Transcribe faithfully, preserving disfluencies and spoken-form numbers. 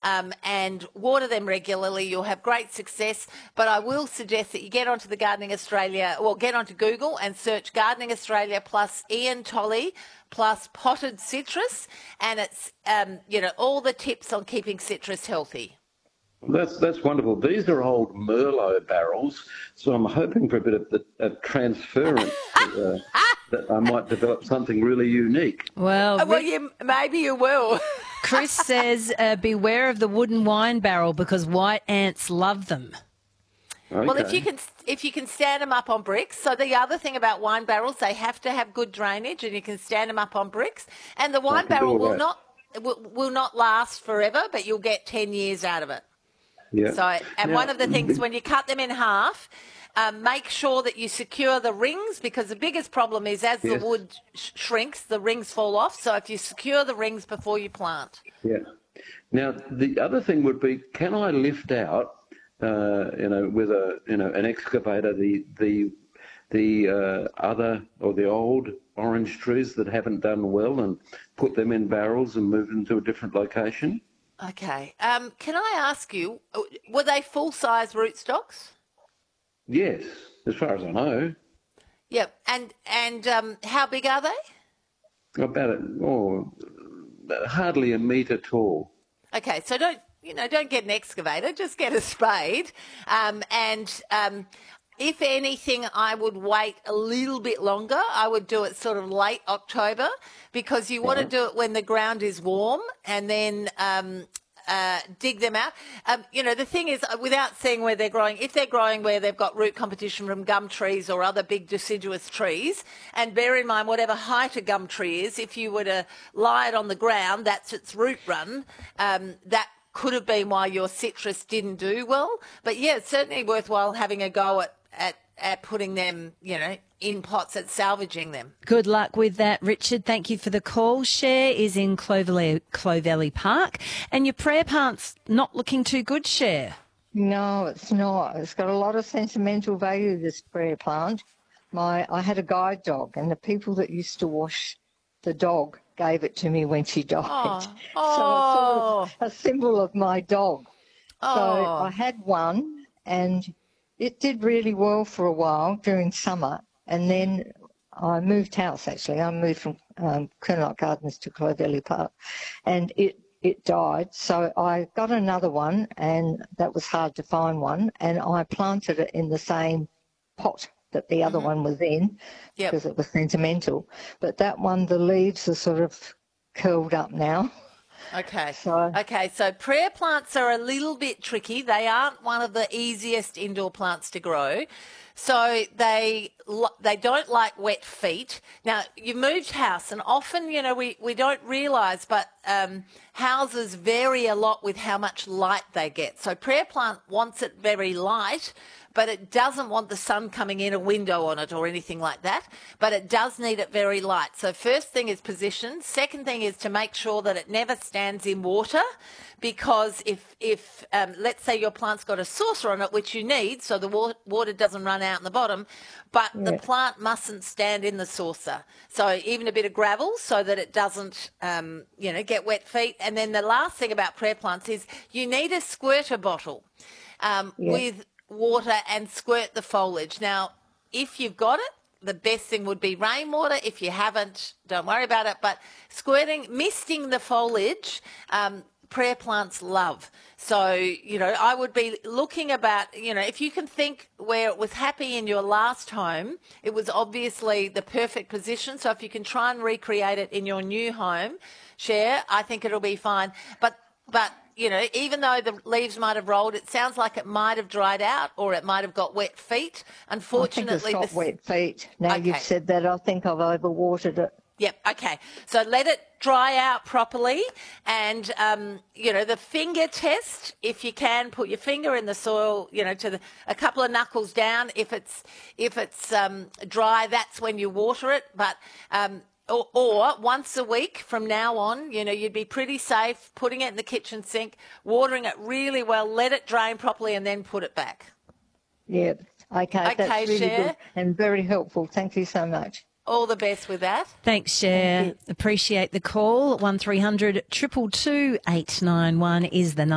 um, and water them regularly. You'll have great success. But I will suggest that you get onto the Gardening Australia, well, get onto Google and search Gardening Australia plus Ian Tolley plus potted citrus, and it's, um, you know, all the tips on keeping citrus healthy. That's that's wonderful. These are old Merlot barrels, so I'm hoping for a bit of, the, of transference. uh, that I might develop something really unique. Well, Uh, well, you, maybe you will. Chris says uh, beware of the wooden wine barrel because white ants love them. Okay. Well, if you can, if you can stand them up on bricks. So the other thing about wine barrels, they have to have good drainage, and you can stand them up on bricks. And the wine barrel will not will, will not last forever, but you'll get ten years out of it. Yeah. So, and now, one of the things when you cut them in half, um, make sure that you secure the rings, because the biggest problem is as yes. the wood sh- shrinks, the rings fall off. So if you secure the rings before you plant. Yeah. Now the other thing would be, can I lift out, uh, you know, with a you know an excavator, the the the uh, other or the old orange trees that haven't done well, and put them in barrels and move them to a different location? Okay. Um, can I ask you, were they full-size rootstocks? Yes, as far as I know. Yep. And and um, how big are they? About it, oh, hardly a metre tall. Okay, so don't you know? Don't get an excavator. Just get a spade. Um, and um, if anything, I would wait a little bit longer. I would do it sort of late October, because you want to do it when the ground is warm, and then um, uh, dig them out. Um, you know, the thing is, without seeing where they're growing, if they're growing where they've got root competition from gum trees or other big deciduous trees, and bear in mind whatever height a gum tree is, if you were to lie it on the ground, that's its root run, um, that could have been why your citrus didn't do well. But yeah, it's certainly worthwhile having a go at, at, at putting them, you know, in pots, at salvaging them. Good luck with that, Richard. Thank you for the call. Cher is in Clovelly, Clovelly Park. And your prayer plant's not looking too good, Cher. No, it's not. It's got a lot of sentimental value, this prayer plant. My, I had a guide dog, and the people that used to wash the dog gave it to me when she died. Oh, so oh. it's sort of a symbol of my dog. Oh. So I had one, and it did really well for a while during summer. And then I moved house, actually. I moved from um, Kernloch Gardens to Clovelly Park, and it, it died. So I got another one, and that was hard to find one, and I planted it in the same pot that the other mm-hmm. one was in, yep. because it was sentimental. But that one, the leaves are sort of curled up now. Okay. So, okay, so prayer plants are a little bit tricky. They aren't one of the easiest indoor plants to grow. So they they don't like wet feet. Now, you've moved house, and often, you know, we, we don't realise, but um, houses vary a lot with how much light they get. So prayer plant wants it very light, but it doesn't want the sun coming in a window on it or anything like that, but it does need it very light. So first thing is position. Second thing is to make sure that it never stands in water, because if, if um, let's say your plant's got a saucer on it, which you need, so the wa- water doesn't run out in the bottom, but yeah. the plant mustn't stand in the saucer. So even a bit of gravel so that it doesn't, um, you know, get wet feet. And then the last thing about prayer plants is you need a squirter bottle um, yeah. with water and squirt the foliage. Now, if you've got it, the best thing would be rainwater. If you haven't, don't worry about it. But squirting, misting the foliage, um, prayer plants love. So, you know, I would be looking about, you know, if you can think where it was happy in your last home, it was obviously the perfect position. So if you can try and recreate it in your new home, Cher, I think it'll be fine. But, but, you know, even though the leaves might have rolled, it sounds like it might have dried out, or it might have got wet feet. Unfortunately, I think it's got the... wet feet. Now okay. you've said that, I think I've overwatered it. Yep, okay. So let it dry out properly, and, um, you know, the finger test, if you can, put your finger in the soil, you know, to the, a couple of knuckles down. If it's, if it's um, dry, that's when you water it. But... Um, Or, or once a week from now on, you know, you'd be pretty safe putting it in the kitchen sink, watering it really well, let it drain properly, and then put it back. Yeah, okay, okay that's really Cher. good and very helpful. Thank you so much. All the best with that. Thanks, Cher. Thank Appreciate the call. one three hundred two two two eight nine one is the number.